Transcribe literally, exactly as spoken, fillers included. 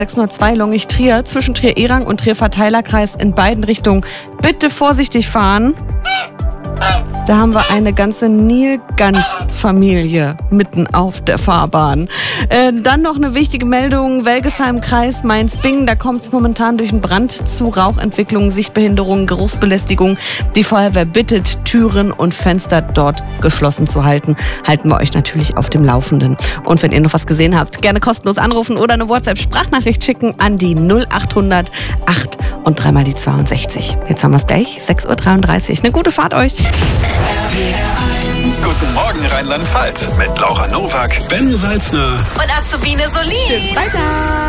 sechshundertzwei Longich-Trier zwischen Trier-Erang und Trier-Verteilerkreis in beiden Richtungen. Bitte vorsichtig fahren. Da haben wir eine ganze Nilgans-Familie mitten auf der Fahrbahn. Äh, dann noch eine wichtige Meldung. Welgesheim-Kreis, Mainz-Bingen. Da kommt es momentan durch einen Brand zu Rauchentwicklungen, Sichtbehinderungen, Geruchsbelästigung. Die Feuerwehr bittet, Türen und Fenster dort geschlossen zu halten. Halten wir euch natürlich auf dem Laufenden. Und wenn ihr noch was gesehen habt, gerne kostenlos anrufen oder eine WhatsApp-Sprachnachricht schicken an die null achthundert acht und dreimal die zweiundsechzig. Jetzt haben wir es gleich, sechs Uhr dreiunddreißig. Eine gute Fahrt euch. Guten Morgen Rheinland-Pfalz mit Laura Nowak, Ben Salzner und Azubine Solin. Weiter.